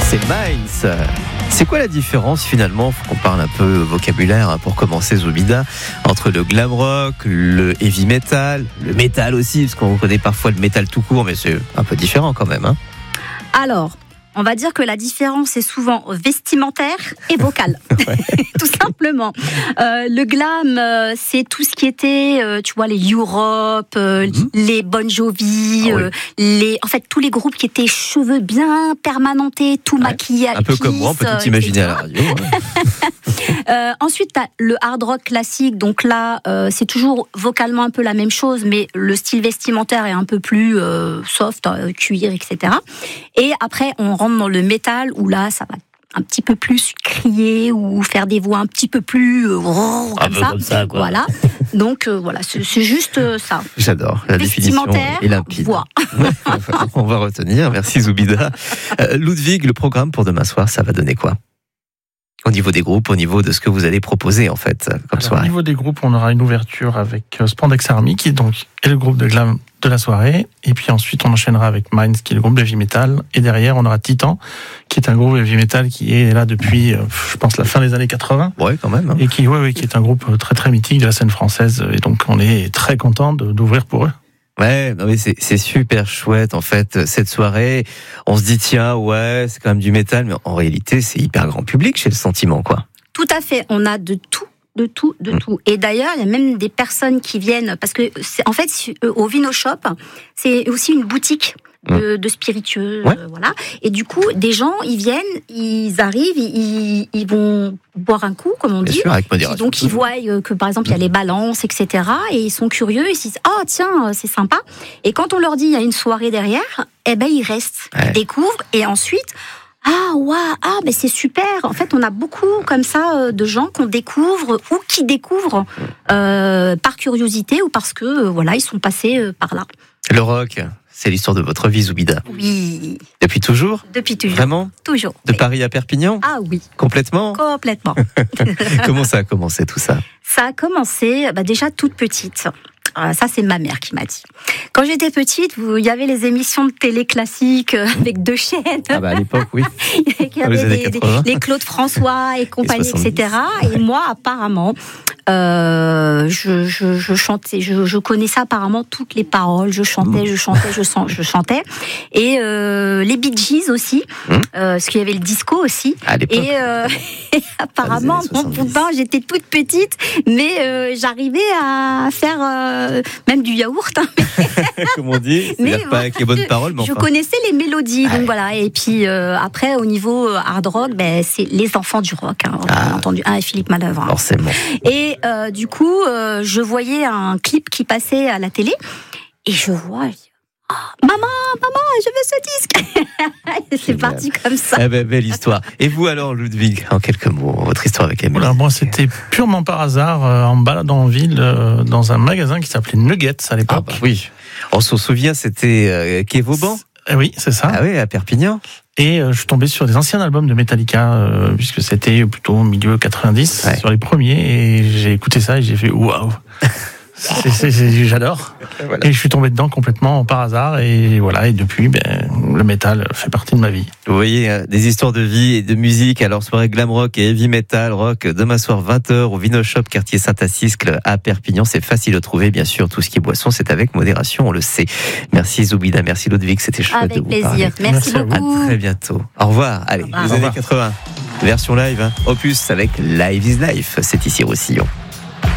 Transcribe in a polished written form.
C'est Mainz. C'est quoi la différence finalement, faut qu'on parle un peu vocabulaire pour commencer, Zoubida, entre le glam rock, le heavy metal, le métal aussi, parce qu'on connaît parfois le métal tout court, mais c'est un peu différent quand même. Alors, on va dire que la différence est souvent vestimentaire et vocale, tout simplement. Le glam, c'est tout ce qui était, tu vois, les Europe, les Bon Jovi, en fait, tous les groupes qui étaient cheveux bien permanentés, tout maquillés. Un peu comme moi, on peut tout imaginer à la radio. Ensuite, t'as le hard rock classique, donc là, c'est toujours vocalement un peu la même chose, mais le style vestimentaire est un peu plus soft, cuir, etc. Et après, on rentre dans le métal où là ça va un petit peu plus crier ou faire des voix un petit peu plus comme ça quoi. Voilà. Donc voilà, c'est juste ça. J'adore la définition est limpide. Voix. On va retenir. Merci Zoubida. Ludwig, le programme pour demain soir, ça va donner quoi? Au niveau des groupes, au niveau de ce que vous allez proposer en fait comme soirée. Au niveau des groupes, on aura une ouverture avec Spandex Army qui est le groupe de glam de la soirée, et puis ensuite on enchaînera avec Mainz qui est le groupe de heavy metal, et derrière on aura Titan qui est un groupe de heavy metal qui est là depuis je pense la fin des années 80. Ouais, quand même. Et qui est un groupe très très mythique de la scène française, et donc on est très content d'ouvrir pour eux. Ouais, non mais c'est super chouette en fait cette soirée. On se dit tiens c'est quand même du métal, mais en réalité c'est hyper grand public chez Le Sentiment quoi. Tout à fait, on a de tout. Et d'ailleurs, il y a même des personnes qui viennent, parce que en fait, au Vino Shop, c'est aussi une boutique de spiritueux, voilà. Et du coup, des gens, ils viennent, ils arrivent, ils vont boire un coup, comme on dit. Bien sûr, avec modération. Donc, ils voient que, par exemple, il y a les balances, etc. Et ils sont curieux, ils se disent, tiens, c'est sympa. Et quand on leur dit, il y a une soirée derrière, ils restent, ils découvrent, et ensuite... mais c'est super. En fait, on a beaucoup comme ça de gens qu'on découvre ou qui découvrent par curiosité ou parce que ils sont passés par là. Le rock, c'est l'histoire de votre vie, Zoubida. Oui. Depuis toujours? Depuis toujours. Vraiment? Toujours. De Paris à Perpignan? Ah oui. Complètement? Complètement. Comment ça a commencé tout ça? Ça a commencé déjà toute petite. Ça, c'est ma mère qui m'a dit. Quand j'étais petite, il y avait les émissions de télé classiques avec 2 chaînes. Ah à l'époque, oui. Il y avait les Claude François et compagnie, etc. Et moi, apparemment, je chantais, je connaissais apparemment toutes les paroles. Je chantais. Et les Bee Gees aussi, parce qu'il y avait le disco aussi. Et apparemment, pourtant, j'étais toute petite, mais j'arrivais à faire même du yaourt. Comme on dit, c'est-à-dire pas avec les bonnes paroles, mais enfin. Je connaissais les mélodies, donc voilà. Et puis après, au niveau hard rock, c'est les enfants du rock, bien entendu, et Philippe Manœuvre. Forcément. Et du coup, je voyais un clip qui passait à la télé, et je vois, maman, je veux ce disque. C'est parti comme ça. Belle histoire. Et vous alors, Ludwig, en quelques mots, votre histoire avec la musique? Moi, c'était purement par hasard, en baladant en ville, dans un magasin qui s'appelait Nuggets à l'époque. Oui. On se souvient, c'était quai Vauban. Oui, c'est ça. Ah oui, à Perpignan. Et je suis tombé sur des anciens albums de Metallica, puisque c'était plutôt au milieu 90, sur les premiers, et j'ai écouté ça et j'ai fait waouh. J'adore. Voilà. Et je suis tombé dedans complètement par hasard, et voilà. Et depuis, le métal fait partie de ma vie. Vous voyez, des histoires de vie et de musique. Alors, soirée glam rock et heavy metal rock demain soir 20h au Vino Shop, quartier Saint-Aciscle à Perpignan. C'est facile de trouver, bien sûr. Tout ce qui est boisson, c'est avec modération, on le sait. Merci Zoubida, merci Ludwig, c'était chouette avec de vous plaisir. parler. Merci beaucoup. À très bientôt. Au revoir. Allez, les années 80. Version live, Opus avec Live is Life. C'est ici Roussillon.